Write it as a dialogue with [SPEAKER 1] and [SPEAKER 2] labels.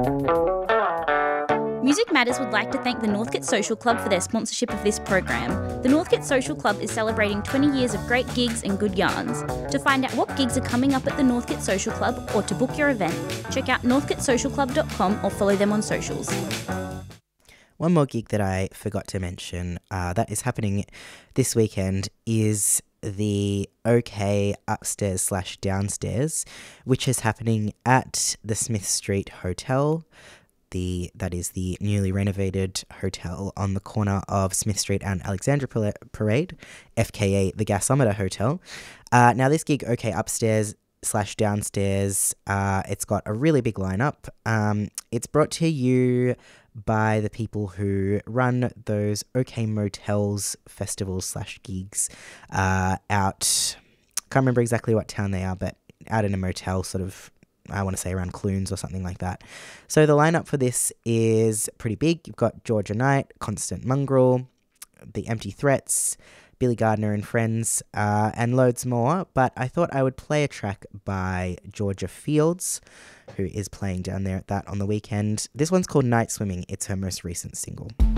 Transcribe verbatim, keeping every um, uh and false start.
[SPEAKER 1] Music Matters would like to thank the Northcote Social Club for their sponsorship of this program. The Northcote Social Club is celebrating twenty years of great gigs and good yarns. To find out what gigs are coming up at the Northcote Social Club or to book your event, check out northcote social club dot com or follow them on socials.
[SPEAKER 2] One more gig that I forgot to mention uh, that is happening this weekend is the OK Upstairs slash Downstairs, which is happening at the Smith Street Hotel. The that is the newly renovated hotel on the corner of Smith Street and Alexandra Parade, F K A the Gasometer Hotel. Uh, now this gig, OK Upstairs slash Downstairs, uh, it's got a really big lineup. Um, it's brought to you by the people who run those OK Motels festivals slash gigs uh, out. Can't remember exactly what town they are, but out in a motel, sort of. I want to say around Clunes or something like that. So the lineup for this is pretty big. You've got Georgia Knight, Constant Mongrel, The Empty Threats, Billy Gardner and Friends, uh, and loads more. But I thought I would play a track by Georgia Fields, who is playing down there at that on the weekend. This one's called Night Swimming. It's her most recent single.